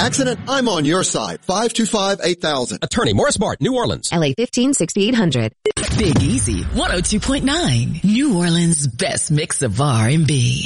accident, I'm on your side. 525-8000. Attorney Morris Bart, New Orleans. LA 15-6800. Big Easy 102.9. New Orleans' best mix of R&B.